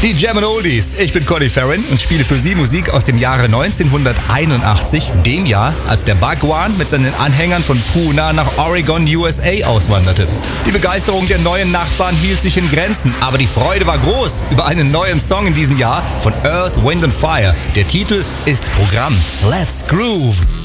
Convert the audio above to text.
Die Jammin' Oldies. Ich bin Conny Farron und spiele für Sie Musik aus dem Jahre 1981, dem Jahr, als der Bhagwan mit seinen Anhängern von Pune nach Oregon, USA auswanderte. Die Begeisterung der neuen Nachbarn hielt sich in Grenzen, aber die Freude war groß über einen neuen Song in diesem Jahr von Earth, Wind and Fire. Der Titel ist Programm. Let's Groove.